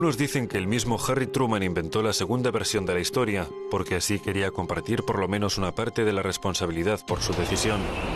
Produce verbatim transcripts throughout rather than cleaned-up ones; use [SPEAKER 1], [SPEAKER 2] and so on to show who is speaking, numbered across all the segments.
[SPEAKER 1] Algunos dicen que el mismo Harry Truman inventó la segunda versión de la historia, porque así quería compartir por lo menos una parte de la responsabilidad por su decisión.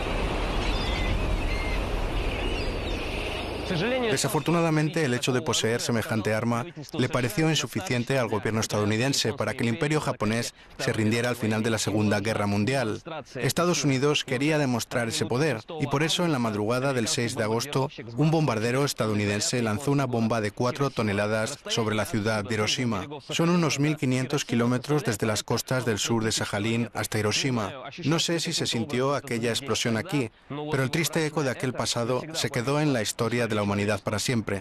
[SPEAKER 2] Desafortunadamente, el hecho de poseer semejante arma le pareció insuficiente al gobierno estadounidense para que el imperio japonés se rindiera al final de la Segunda Guerra Mundial. Estados Unidos quería demostrar ese poder y por eso en la madrugada del seis de agosto un bombardero estadounidense lanzó una bomba de cuatro toneladas sobre la ciudad de Hiroshima. Son unos mil quinientos kilómetros desde las costas del sur de Sajalín hasta Hiroshima. No sé si se sintió aquella explosión aquí, pero el triste eco de aquel pasado se quedó en la historia de la humanidad para siempre.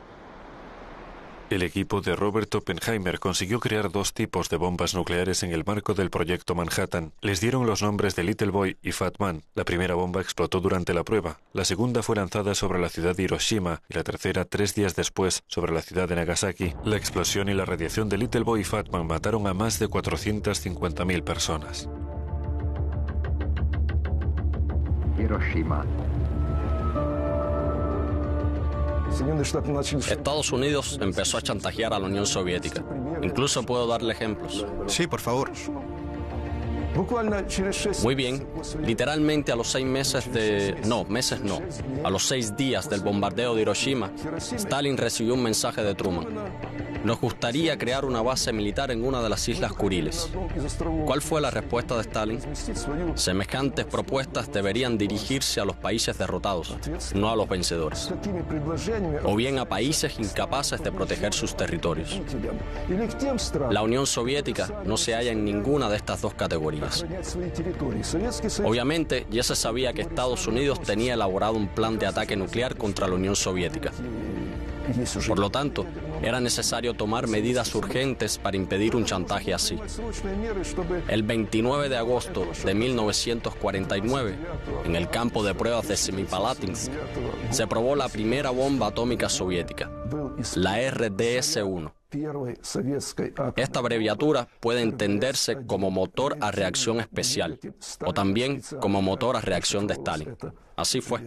[SPEAKER 1] El equipo de Robert Oppenheimer consiguió crear dos tipos de bombas nucleares en el marco del proyecto Manhattan. Les dieron los nombres de Little Boy y Fat Man. La primera bomba explotó durante la prueba. La segunda fue lanzada sobre la ciudad de Hiroshima y la tercera tres días después sobre la ciudad de Nagasaki. La explosión y la radiación de Little Boy y Fat Man mataron a más de cuatrocientas cincuenta mil personas.
[SPEAKER 3] Hiroshima.
[SPEAKER 4] Estados Unidos empezó a chantajear a la Unión Soviética. Incluso puedo darle ejemplos.
[SPEAKER 2] Sí, por favor.
[SPEAKER 4] Muy bien. Literalmente a los seis meses de... No, meses no. A los seis días del bombardeo de Hiroshima, Stalin recibió un mensaje de Truman. Nos gustaría crear una base militar en una de las Islas Kuriles. ¿Cuál fue la respuesta de Stalin? Semejantes propuestas deberían dirigirse a los países derrotados, no a los vencedores. O bien a países incapaces de proteger sus territorios. La Unión Soviética no se halla en ninguna de estas dos categorías. Obviamente, ya se sabía que Estados Unidos tenía elaborado un plan de ataque nuclear contra la Unión Soviética. Por lo tanto, era necesario tomar medidas urgentes para impedir un chantaje así. El veintinueve de agosto de mil novecientos cuarenta y nueve, en el campo de pruebas de Semipalatinsk, se probó la primera bomba atómica soviética, la R D S uno. Esta abreviatura puede entenderse como motor a reacción especial, o también como motor a reacción de Stalin. Así fue.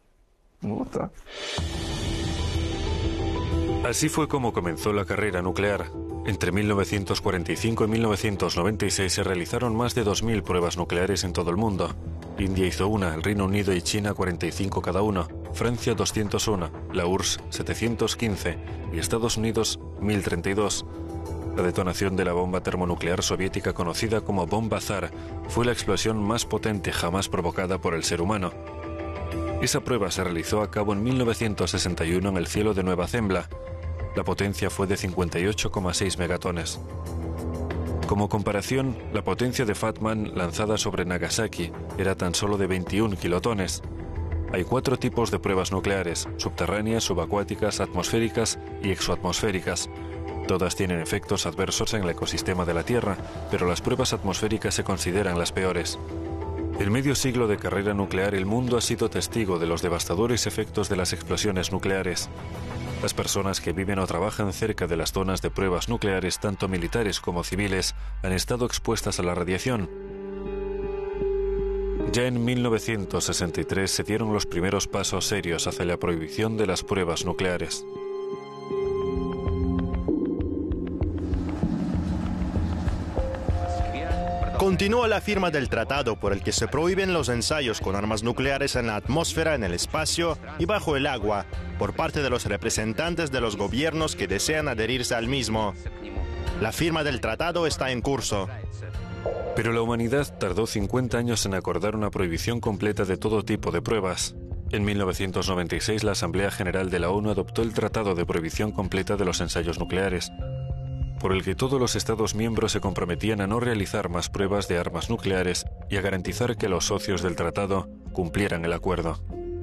[SPEAKER 1] Así fue como comenzó la carrera nuclear. Entre mil novecientos cuarenta y cinco y mil novecientos noventa y seis se realizaron más de dos mil pruebas nucleares en todo el mundo. India hizo una, el Reino Unido y China cuarenta y cinco cada uno, Francia doscientos uno, la U R S S setecientos quince y Estados Unidos mil treinta y dos. La detonación de la bomba termonuclear soviética conocida como bomba zar fue la explosión más potente jamás provocada por el ser humano. Esa prueba se realizó a cabo en mil novecientos sesenta y uno en el cielo de Nueva Zembla. La potencia fue de cincuenta y ocho coma seis megatones. Como comparación, la potencia de Fat Man lanzada sobre Nagasaki era tan solo de veintiún kilotones. Hay cuatro tipos de pruebas nucleares: subterráneas, subacuáticas, atmosféricas y exoatmosféricas. Todas tienen efectos adversos en el ecosistema de la Tierra, pero las pruebas atmosféricas se consideran las peores. En medio siglo de carrera nuclear, el mundo ha sido testigo de los devastadores efectos de las explosiones nucleares. Las personas que viven o trabajan cerca de las zonas de pruebas nucleares, tanto militares como civiles, han estado expuestas a la radiación. Ya en mil novecientos sesenta y tres se dieron los primeros pasos serios hacia la prohibición de las pruebas nucleares.
[SPEAKER 5] Continúa la firma del tratado por el que se prohíben los ensayos con armas nucleares en la atmósfera, en el espacio y bajo el agua, por parte de los representantes de los gobiernos que desean adherirse al mismo. La firma del tratado está en curso.
[SPEAKER 1] Pero la humanidad tardó cincuenta años en acordar una prohibición completa de todo tipo de pruebas. En mil novecientos noventa y seis, la Asamblea General de la ONU adoptó el Tratado de Prohibición Completa de los Ensayos Nucleares, por el que todos los Estados miembros se comprometían a no realizar más pruebas de armas nucleares y a garantizar que los socios del tratado cumplieran el acuerdo.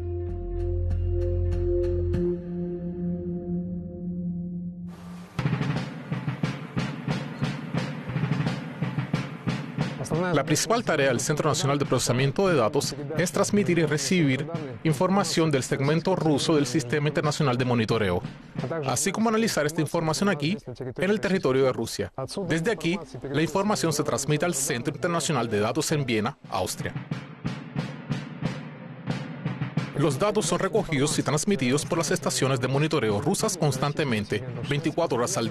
[SPEAKER 6] La principal tarea del Centro Nacional de Procesamiento de Datos es transmitir y recibir información del segmento ruso del Sistema Internacional de Monitoreo, así como analizar esta información aquí, en el territorio de Rusia. Desde aquí, la información se transmite al Centro Internacional de Datos en Viena, Austria. Los datos son recogidos y transmitidos por las estaciones de monitoreo rusas constantemente, veinticuatro horas al día.